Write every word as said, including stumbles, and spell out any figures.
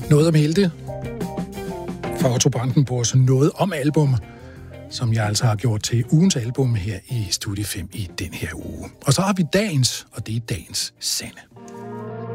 Noget om Helte for Otto Brandenburgs Noget om album, som jeg altså har gjort til ugens album her i Studie fem i den her uge. Og så har vi dagens, og det er dagens sande.